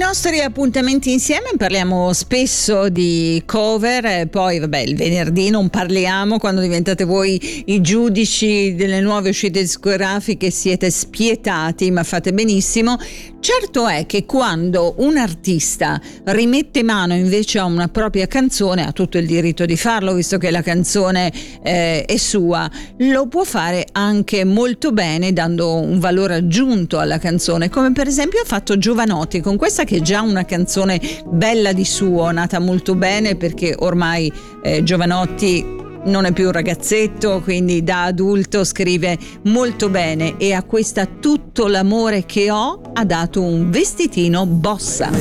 nostri appuntamenti insieme parliamo spesso di cover, poi vabbè il venerdì non parliamo, quando diventate voi i giudici delle nuove uscite discografiche siete spietati, ma fate benissimo. Certo è che quando un artista rimette mano invece a una propria canzone, ha tutto il diritto di farlo visto che la canzone è sua, lo può fare anche molto bene dando un valore aggiunto alla canzone, come per esempio ha fatto Jovanotti con questa che è già una canzone bella di suo, nata molto bene perché ormai Jovanotti non è più un ragazzetto, quindi da adulto scrive molto bene, e a questa Tutto l'amore che ho ha dato un vestitino bossa.